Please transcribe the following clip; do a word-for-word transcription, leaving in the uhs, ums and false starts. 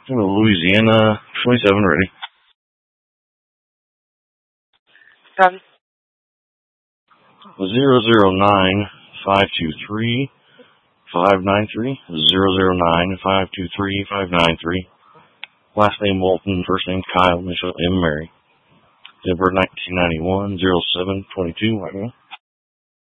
Louisiana, twenty-seven, ready. Done. Zero zero nine five two three five nine three. Zero zero nine five two three five nine three. Last name Walton, first name Kyle, initial M Mary. Denver, nineteen ninety-one, zero seven twenty-two, right now.